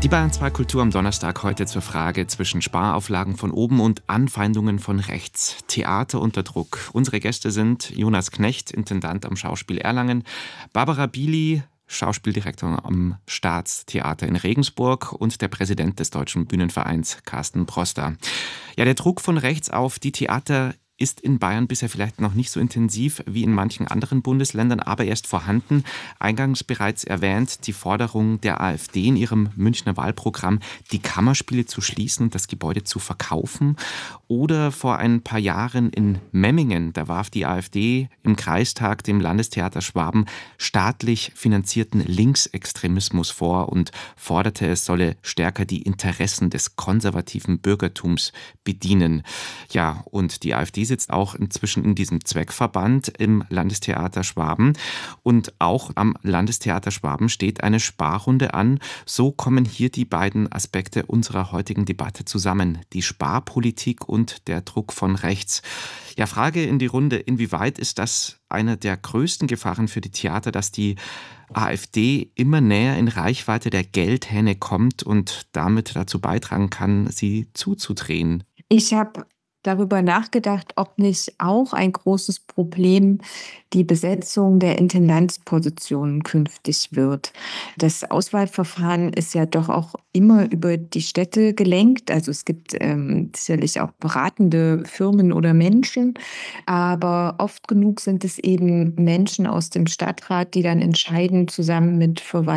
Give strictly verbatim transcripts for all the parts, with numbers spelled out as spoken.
Die Bayern zwei Kultur am Donnerstag heute zur Frage zwischen Sparauflagen von oben und Anfeindungen von rechts. Theater unter Druck. Unsere Gäste sind Jonas Knecht, Intendant am Schauspiel Erlangen, Barbara Bili, Schauspieldirektor am Staatstheater in Regensburg und der Präsident des Deutschen Bühnenvereins, Carsten Proster. Ja, der Druck von rechts auf die Theater ist in Bayern bisher vielleicht noch nicht so intensiv wie in manchen anderen Bundesländern, aber er ist vorhanden. Eingangs bereits erwähnt, die Forderung der AfD in ihrem Münchner Wahlprogramm, die Kammerspiele zu schließen und das Gebäude zu verkaufen. Oder vor ein paar Jahren in Memmingen, da warf die AfD im Kreistag dem Landestheater Schwaben staatlich finanzierten Linksextremismus vor und forderte, es solle stärker die Interessen des konservativen Bürgertums bedienen. Ja, und die AfD sitzt auch inzwischen in diesem Zweckverband im Landestheater Schwaben. Und auch am Landestheater Schwaben steht eine Sparrunde an. So kommen hier die beiden Aspekte unserer heutigen Debatte zusammen. Die Sparpolitik und der Druck von rechts. Ja, Frage in die Runde. Inwieweit ist das eine der größten Gefahren für die Theater, dass die AfD immer näher in Reichweite der Geldhähne kommt und damit dazu beitragen kann, sie zuzudrehen? Ich habe darüber nachgedacht, ob nicht auch ein großes Problem die Besetzung der Intendanzpositionen künftig wird. Das Auswahlverfahren ist ja doch auch immer über die Städte gelenkt. Also es gibt ähm, sicherlich auch beratende Firmen oder Menschen, aber oft genug sind es eben Menschen aus dem Stadtrat, die dann entscheiden, zusammen mit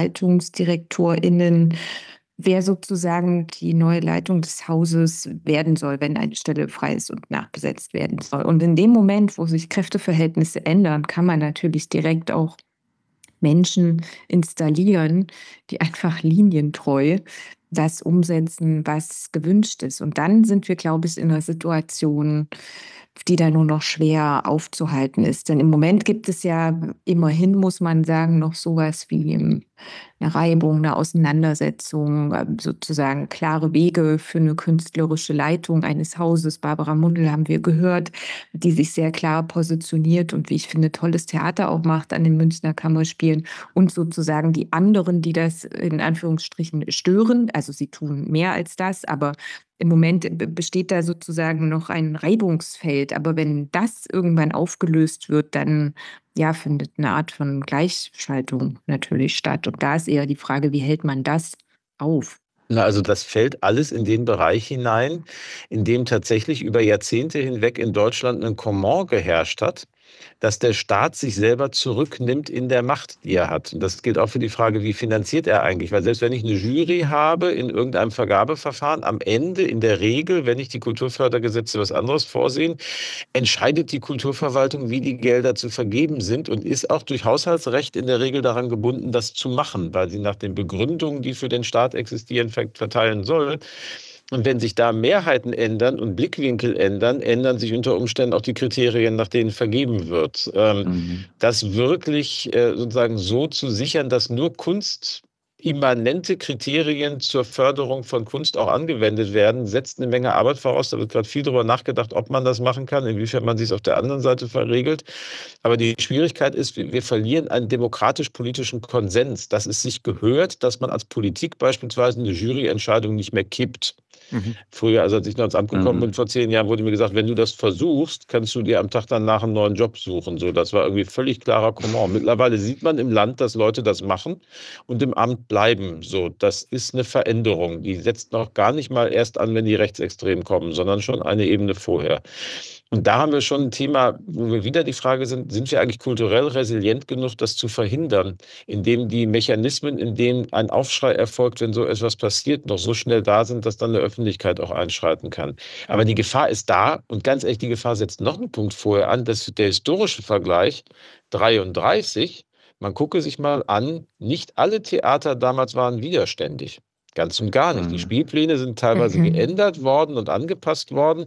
VerwaltungsdirektorInnen, wer sozusagen die neue Leitung des Hauses werden soll, wenn eine Stelle frei ist und nachbesetzt werden soll. Und in dem Moment, wo sich Kräfteverhältnisse ändern, kann man natürlich direkt auch Menschen installieren, die einfach linientreu das umsetzen, was gewünscht ist. Und dann sind wir, glaube ich, in einer Situation, die da nur noch schwer aufzuhalten ist. Denn im Moment gibt es ja immerhin, muss man sagen, noch sowas wie eine Reibung, eine Auseinandersetzung, sozusagen klare Wege für eine künstlerische Leitung eines Hauses. Barbara Mundl haben wir gehört, die sich sehr klar positioniert und, wie ich finde, tolles Theater auch macht an den Münchner Kammerspielen. Und sozusagen die anderen, die das in Anführungsstrichen stören. Also sie tun mehr als das, aber im Moment besteht da sozusagen noch ein Reibungsfeld. Aber wenn das irgendwann aufgelöst wird, dann ja, findet eine Art von Gleichschaltung natürlich statt. Und da ist eher die Frage, wie hält man das auf? Na, also das fällt alles in den Bereich hinein, in dem tatsächlich über Jahrzehnte hinweg in Deutschland ein Comment geherrscht hat, dass der Staat sich selber zurücknimmt in der Macht, die er hat. Und das gilt auch für die Frage, wie finanziert er eigentlich? Weil selbst wenn ich eine Jury habe in irgendeinem Vergabeverfahren, am Ende in der Regel, wenn nicht die Kulturfördergesetze was anderes vorsehen, entscheidet die Kulturverwaltung, wie die Gelder zu vergeben sind und ist auch durch Haushaltsrecht in der Regel daran gebunden, das zu machen, weil sie nach den Begründungen, die für den Staat existieren, verteilen soll. Und wenn sich da Mehrheiten ändern und Blickwinkel ändern, ändern sich unter Umständen auch die Kriterien, nach denen vergeben wird. Ähm, mhm. Das wirklich äh, sozusagen so zu sichern, dass nur kunstimmanente Kriterien zur Förderung von Kunst auch angewendet werden, setzt eine Menge Arbeit voraus. Da wird gerade viel darüber nachgedacht, ob man das machen kann, inwiefern man sich auf der anderen Seite verregelt. Aber die Schwierigkeit ist, wir verlieren einen demokratisch-politischen Konsens, dass es sich gehört, dass man als Politik beispielsweise eine Juryentscheidung nicht mehr kippt. Mhm. Früher, also als ich noch ins Amt gekommen bin, mhm. vor zehn Jahren, wurde mir gesagt, wenn du das versuchst, kannst du dir am Tag danach einen neuen Job suchen. So, das war irgendwie völlig klarer Comment. Mittlerweile sieht man im Land, dass Leute das machen und im Amt bleiben. So, das ist eine Veränderung. Die setzt noch gar nicht mal erst an, wenn die Rechtsextremen kommen, sondern schon eine Ebene vorher. Und da haben wir schon ein Thema, wo wir wieder die Frage sind, sind wir eigentlich kulturell resilient genug, das zu verhindern, indem die Mechanismen, in denen ein Aufschrei erfolgt, wenn so etwas passiert, noch so schnell da sind, dass dann eine Öffentlichkeit auch einschreiten kann. Aber die Gefahr ist da und ganz ehrlich, die Gefahr setzt noch einen Punkt vorher an, dass der historische Vergleich dreiunddreißig, man gucke sich mal an, nicht alle Theater damals waren widerständig. Ganz und gar nicht. Die Spielpläne sind teilweise mhm. geändert worden und angepasst worden,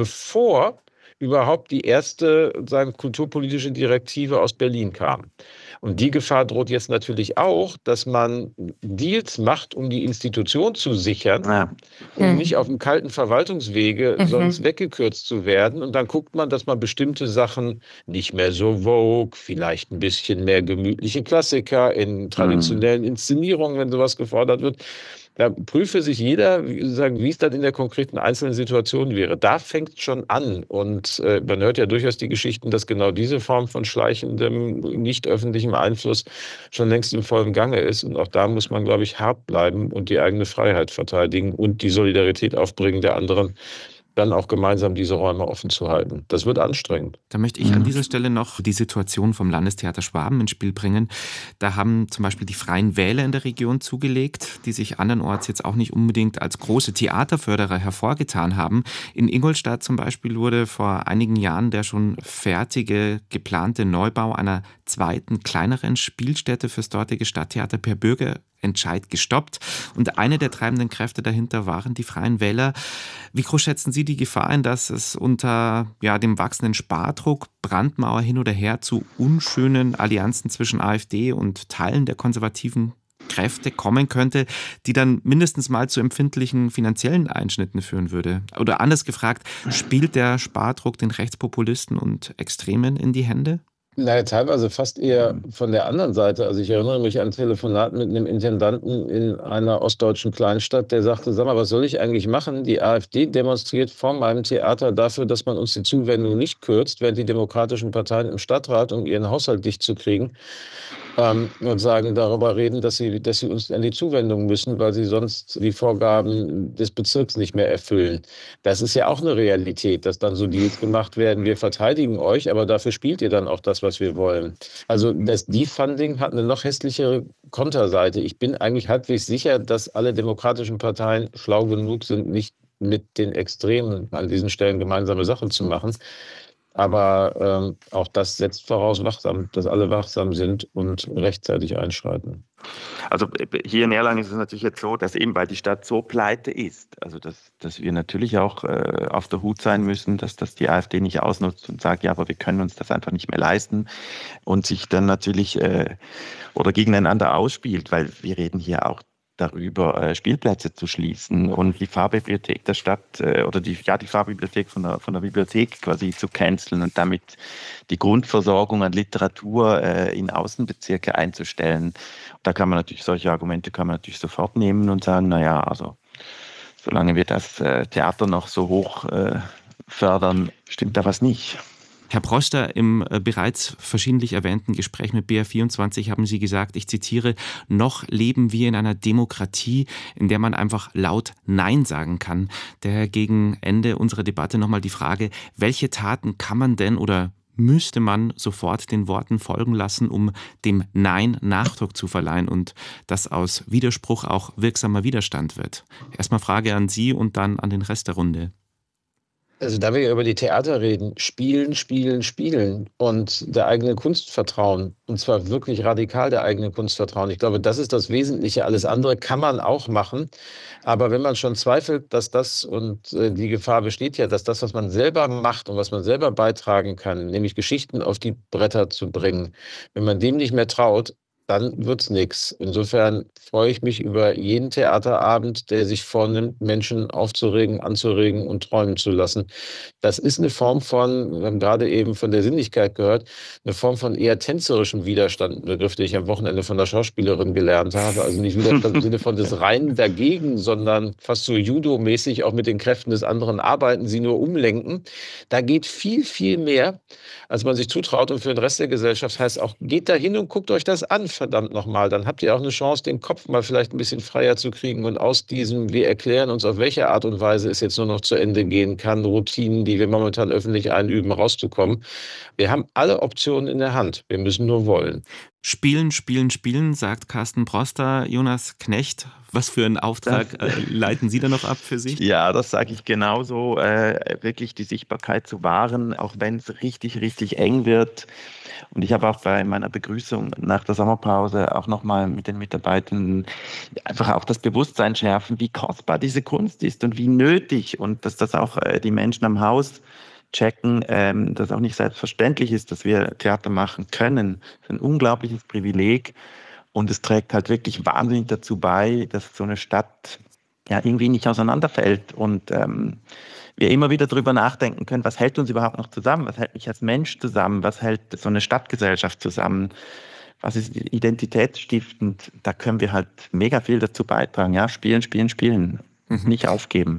bevor überhaupt die erste sagen, kulturpolitische Direktive aus Berlin kam. Und die Gefahr droht jetzt natürlich auch, dass man Deals macht, um die Institution zu sichern, ja. um mhm. nicht auf dem kalten Verwaltungswege mhm. sonst weggekürzt zu werden. Und dann guckt man, dass man bestimmte Sachen nicht mehr so Vogue, vielleicht ein bisschen mehr gemütliche Klassiker in traditionellen Inszenierungen, wenn sowas gefordert wird, Da prüfe sich jeder, wie, sagen, wie es dann in der konkreten einzelnen Situation wäre. Da fängt es schon an. Und äh, man hört ja durchaus die Geschichten, dass genau diese Form von schleichendem, nicht öffentlichem Einfluss schon längst im vollen Gange ist. Und auch da muss man, glaube ich, hart bleiben und die eigene Freiheit verteidigen und die Solidarität aufbringen der anderen, dann auch gemeinsam diese Räume offen zu halten. Das wird anstrengend. Da möchte ich an dieser Stelle noch die Situation vom Landestheater Schwaben ins Spiel bringen. Da haben zum Beispiel die Freien Wähler in der Region zugelegt, die sich andernorts jetzt auch nicht unbedingt als große Theaterförderer hervorgetan haben. In Ingolstadt zum Beispiel wurde vor einigen Jahren der schon fertige, geplante Neubau einer zweiten, kleineren Spielstätte fürs dortige Stadttheater per Bürgerentscheid gestoppt. Und eine der treibenden Kräfte dahinter waren die Freien Wähler. Wie groß schätzen Sie die Gefahr ein, dass es unter ja, dem wachsenden Spardruck, Brandmauer hin oder her, zu unschönen Allianzen zwischen AfD und Teilen der konservativen Kräfte kommen könnte, die dann mindestens mal zu empfindlichen finanziellen Einschnitten führen würde? Oder anders gefragt, spielt der Spardruck den Rechtspopulisten und Extremen in die Hände? Naja, teilweise fast eher von der anderen Seite. Also ich erinnere mich an ein Telefonat mit einem Intendanten in einer ostdeutschen Kleinstadt, der sagte, sag mal, was soll ich eigentlich machen? Die AfD demonstriert vor meinem Theater dafür, dass man uns die Zuwendung nicht kürzt, während die demokratischen Parteien im Stadtrat, um ihren Haushalt dicht zu kriegen, ähm, und sagen, darüber reden, dass sie, dass sie uns an die Zuwendung müssen, weil sie sonst die Vorgaben des Bezirks nicht mehr erfüllen. Das ist ja auch eine Realität, dass dann so Deals gemacht werden. Wir verteidigen euch, aber dafür spielt ihr dann auch das, was wir wollen. Also das Defunding hat eine noch hässlichere Konterseite. Ich bin eigentlich halbwegs sicher, dass alle demokratischen Parteien schlau genug sind, nicht mit den Extremen an diesen Stellen gemeinsame Sachen zu machen. Aber ähm, auch das setzt voraus, wachsam, dass alle wachsam sind und rechtzeitig einschreiten. Also hier in Erlangen ist es natürlich jetzt so, dass eben, weil die Stadt so pleite ist, also dass, dass wir natürlich auch äh, auf der Hut sein müssen, dass das die AfD nicht ausnutzt und sagt, ja, aber wir können uns das einfach nicht mehr leisten und sich dann natürlich äh, oder gegeneinander ausspielt, weil wir reden hier auch darüber, äh, Spielplätze zu schließen und die Fahrbibliothek der Stadt äh, oder die, ja, die Fahrbibliothek von der, von der Bibliothek quasi zu canceln und damit die Grundversorgung an Literatur äh, in Außenbezirke einzustellen. Da kann man natürlich, solche Argumente kann man natürlich sofort nehmen und sagen, naja, also solange wir das äh, Theater noch so hoch äh, fördern, stimmt da was nicht. Herr Proster, im bereits verschiedentlich erwähnten Gespräch mit B R vierundzwanzig haben Sie gesagt, ich zitiere, noch leben wir in einer Demokratie, in der man einfach laut Nein sagen kann. Daher gegen Ende unserer Debatte nochmal die Frage, welche Taten kann man denn oder müsste man sofort den Worten folgen lassen, um dem Nein Nachdruck zu verleihen und dass aus Widerspruch auch wirksamer Widerstand wird? Erstmal Frage an Sie und dann an den Rest der Runde. Also da wir ja über die Theater reden, spielen, spielen, spielen und der eigene Kunst vertrauen. Und zwar wirklich radikal der eigene Kunst vertrauen. Ich glaube, das ist das Wesentliche. Alles andere kann man auch machen. Aber wenn man schon zweifelt, dass das, und äh, die Gefahr besteht ja, dass das, was man selber macht und was man selber beitragen kann, nämlich Geschichten auf die Bretter zu bringen, wenn man dem nicht mehr traut, dann wird's nichts. Insofern freue ich mich über jeden Theaterabend, der sich vornimmt, Menschen aufzuregen, anzuregen und träumen zu lassen. Das ist eine Form von, wir haben gerade eben von der Sinnlichkeit gehört, eine Form von eher tänzerischem Widerstand, ein Begriff, den ich am Wochenende von der Schauspielerin gelernt habe. Also nicht Widerstand im Sinne von des Reinen dagegen, sondern fast so Judo-mäßig auch mit den Kräften des anderen arbeiten, sie nur umlenken. Da geht viel, viel mehr, als man sich zutraut. Und für den Rest der Gesellschaft heißt auch, geht da hin und guckt euch das an, verdammt nochmal. Dann habt ihr auch eine Chance, den Kopf mal vielleicht ein bisschen freier zu kriegen und aus diesem, wir erklären uns, auf welche Art und Weise es jetzt nur noch zu Ende gehen kann, Routinen, die wir momentan öffentlich einüben, rauszukommen. Wir haben alle Optionen in der Hand. Wir müssen nur wollen. Spielen, spielen, spielen, sagt Carsten Proster. Jonas Knecht, was für einen Auftrag äh, leiten Sie da noch ab für sich? Ja, das sage ich genauso. Äh, wirklich die Sichtbarkeit zu wahren, auch wenn es richtig, richtig eng wird. Und ich habe auch bei meiner Begrüßung nach der Sommerpause auch nochmal mit den Mitarbeitern einfach auch das Bewusstsein schärfen, wie kostbar diese Kunst ist und wie nötig und dass das auch äh, die Menschen am Haus checken, ähm, dass auch nicht selbstverständlich ist, dass wir Theater machen können. Das ist ein unglaubliches Privileg und es trägt halt wirklich wahnsinnig dazu bei, dass so eine Stadt ja irgendwie nicht auseinanderfällt und ähm, wir immer wieder darüber nachdenken können, was hält uns überhaupt noch zusammen, was hält mich als Mensch zusammen, was hält so eine Stadtgesellschaft zusammen, was ist identitätsstiftend, da können wir halt mega viel dazu beitragen. Ja, spielen, spielen, spielen. Mhm. Nicht aufgeben.